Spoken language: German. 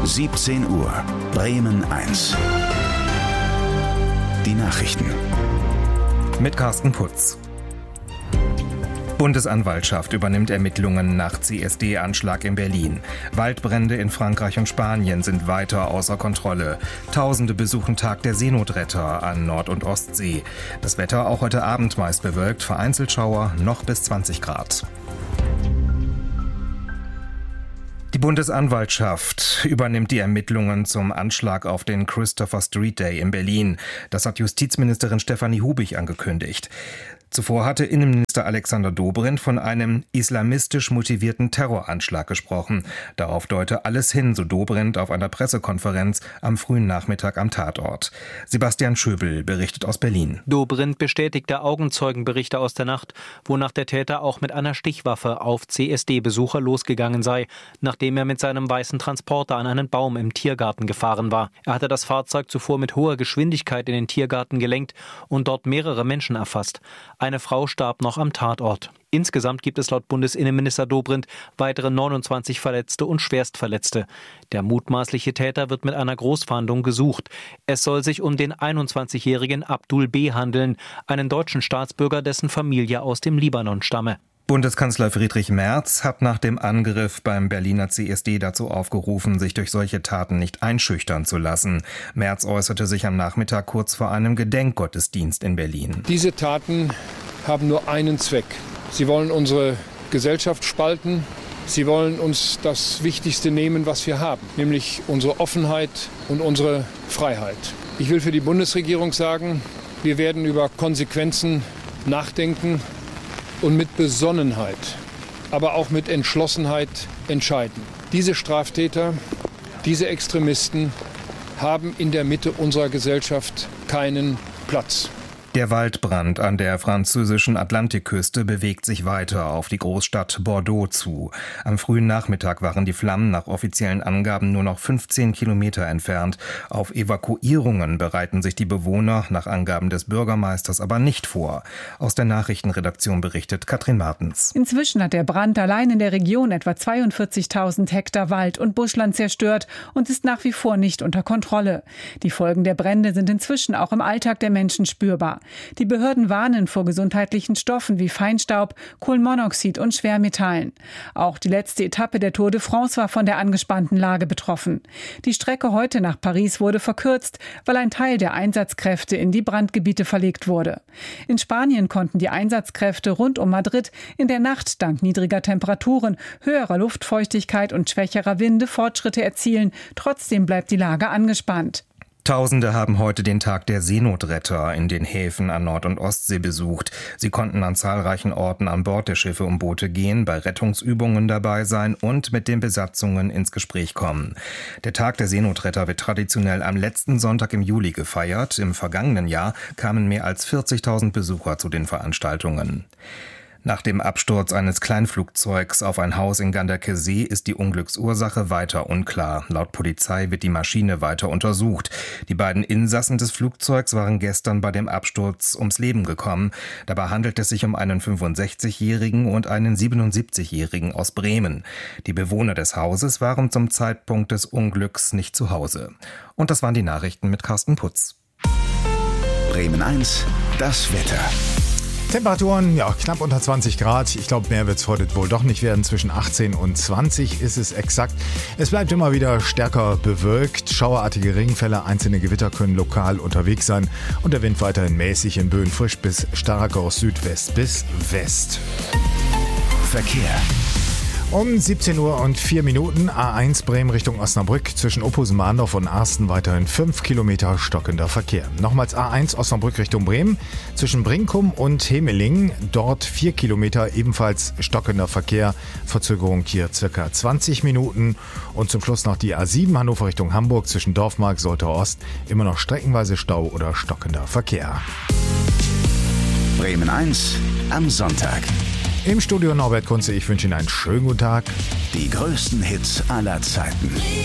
17 Uhr, Bremen 1. Die Nachrichten. Mit Carsten Putz. Bundesanwaltschaft übernimmt Ermittlungen nach CSD-Anschlag in Berlin. Waldbrände in Frankreich und Spanien sind weiter außer Kontrolle. Tausende besuchen Tag der Seenotretter an Nord- und Ostsee. Das Wetter auch heute Abend meist bewölkt, vereinzelt Schauer, noch bis 20 Grad. Die Bundesanwaltschaft übernimmt die Ermittlungen zum Anschlag auf den Christopher Street Day in Berlin. Das hat Justizministerin Stefanie Hubig angekündigt. Zuvor hatte Innenminister Alexander Dobrindt von einem islamistisch motivierten Terroranschlag gesprochen. Darauf deute alles hin, so Dobrindt auf einer Pressekonferenz am frühen Nachmittag am Tatort. Sebastian Schöbel berichtet aus Berlin. Dobrindt bestätigte Augenzeugenberichte aus der Nacht, wonach der Täter auch mit einer Stichwaffe auf CSD-Besucher losgegangen sei, nachdem er mit seinem weißen Transporter an einen Baum im Tiergarten gefahren war. Er hatte das Fahrzeug zuvor mit hoher Geschwindigkeit in den Tiergarten gelenkt und dort mehrere Menschen erfasst. Eine Frau starb noch am Tatort. Insgesamt gibt es laut Bundesinnenminister Dobrindt weitere 29 Verletzte und Schwerstverletzte. Der mutmaßliche Täter wird mit einer Großfahndung gesucht. Es soll sich um den 21-jährigen Abdul B. handeln, einen deutschen Staatsbürger, dessen Familie aus dem Libanon stamme. Bundeskanzler Friedrich Merz hat nach dem Angriff beim Berliner CSD dazu aufgerufen, sich durch solche Taten nicht einschüchtern zu lassen. Merz äußerte sich am Nachmittag kurz vor einem Gedenkgottesdienst in Berlin. Diese Taten haben nur einen Zweck. Sie wollen unsere Gesellschaft spalten. Sie wollen uns das Wichtigste nehmen, was wir haben, nämlich unsere Offenheit und unsere Freiheit. Ich will für die Bundesregierung sagen, wir werden über Konsequenzen nachdenken und mit Besonnenheit, aber auch mit Entschlossenheit entscheiden. Diese Straftäter, diese Extremisten haben in der Mitte unserer Gesellschaft keinen Platz. Der Waldbrand an der französischen Atlantikküste bewegt sich weiter auf die Großstadt Bordeaux zu. Am frühen Nachmittag waren die Flammen nach offiziellen Angaben nur noch 15 Kilometer entfernt. Auf Evakuierungen bereiten sich die Bewohner nach Angaben des Bürgermeisters aber nicht vor. Aus der Nachrichtenredaktion berichtet Katrin Martens. Inzwischen hat der Brand allein in der Region etwa 42.000 Hektar Wald und Buschland zerstört und ist nach wie vor nicht unter Kontrolle. Die Folgen der Brände sind inzwischen auch im Alltag der Menschen spürbar. Die Behörden warnen vor gesundheitlichen Stoffen wie Feinstaub, Kohlenmonoxid und Schwermetallen. Auch die letzte Etappe der Tour de France war von der angespannten Lage betroffen. Die Strecke heute nach Paris wurde verkürzt, weil ein Teil der Einsatzkräfte in die Brandgebiete verlegt wurde. In Spanien konnten die Einsatzkräfte rund um Madrid in der Nacht dank niedriger Temperaturen, höherer Luftfeuchtigkeit und schwächerer Winde Fortschritte erzielen. Trotzdem bleibt die Lage angespannt. Tausende haben heute den Tag der Seenotretter in den Häfen an Nord- und Ostsee besucht. Sie konnten an zahlreichen Orten an Bord der Schiffe und Boote gehen, bei Rettungsübungen dabei sein und mit den Besatzungen ins Gespräch kommen. Der Tag der Seenotretter wird traditionell am letzten Sonntag im Juli gefeiert. Im vergangenen Jahr kamen mehr als 40.000 Besucher zu den Veranstaltungen. Nach dem Absturz eines Kleinflugzeugs auf ein Haus in Ganderkesee ist die Unglücksursache weiter unklar. Laut Polizei wird die Maschine weiter untersucht. Die beiden Insassen des Flugzeugs waren gestern bei dem Absturz ums Leben gekommen. Dabei handelt es sich um einen 65-Jährigen und einen 77-Jährigen aus Bremen. Die Bewohner des Hauses waren zum Zeitpunkt des Unglücks nicht zu Hause. Und das waren die Nachrichten mit Carsten Putz. Bremen 1, das Wetter. Temperaturen, knapp unter 20 Grad. Ich glaube, mehr wird es heute wohl doch nicht werden. Zwischen 18 und 20 ist es exakt. Es bleibt immer wieder stärker bewölkt. Schauerartige Regenfälle, einzelne Gewitter können lokal unterwegs sein. Und der Wind weiterhin mäßig in Böen, frisch bis stark aus Südwest bis West. Verkehr. Um 17 Uhr und 4 Minuten A1 Bremen Richtung Osnabrück zwischen Ophusen-Mahndorf und Arsten weiterhin 5 Kilometer stockender Verkehr. Nochmals A1 Osnabrück Richtung Bremen zwischen Brinkum und Hemeling. Dort 4 Kilometer ebenfalls stockender Verkehr. Verzögerung hier circa 20 Minuten. Und zum Schluss noch die A7 Hannover Richtung Hamburg zwischen Dorfmark, Soltau Ost. Immer noch streckenweise Stau oder stockender Verkehr. Bremen 1 am Sonntag. Im Studio Norbert Kunze, ich wünsche Ihnen einen schönen guten Tag. Die größten Hits aller Zeiten.